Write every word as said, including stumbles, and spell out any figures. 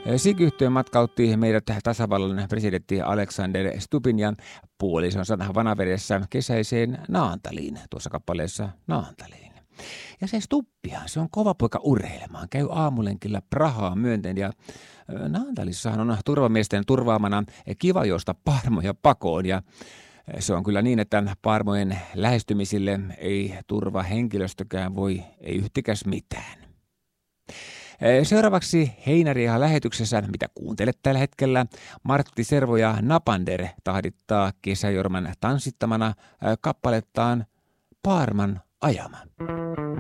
Siky-yhtye matkautti meidät tasavallan presidentti Alexander Stubbin ja puolisonsa Vanavedessä kesäiseen Naantaliin, tuossa kappaleessa Naantaliin. Ja se Stubbihan, se on kova poika urheilemaan, käy aamulenkillä Prahaa myönten ja Naantalissahan on turvamiesten turvaamana kiva juosta parmoja pakoon ja se on kyllä niin, että parmojen lähestymisille ei turva henkilöstökään voi, ei yhtikäs mitään. Seuraavaksi Heinäriahan lähetyksessä, mitä kuuntelet tällä hetkellä, Martti Servo ja Napander tahdittaa Kesäjorman tanssittamana kappalettaan Paarman ajama.